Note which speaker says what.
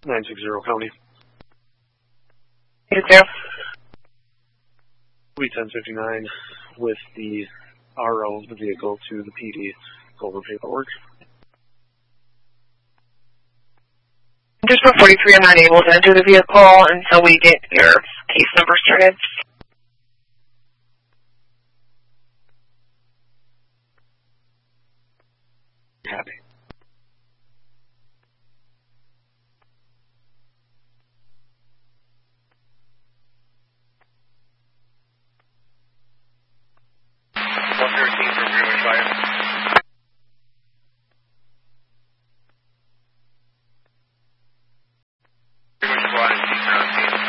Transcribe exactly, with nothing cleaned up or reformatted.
Speaker 1: nine six zero County.
Speaker 2: eight zero.
Speaker 1: We ten fifty-nine with the R O of the vehicle to the P D. Go over paperwork.
Speaker 2: Just for forty-three, I'm not able to enter the vehicle until we get your case number started.
Speaker 1: Happy.